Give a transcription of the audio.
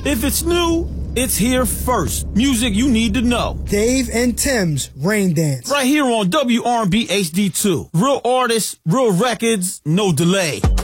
If it's new, it's here first. Music you need to know. Dave and Tim's Rain Dance. Right here on WRB HD2. Real artists, real records, no delay.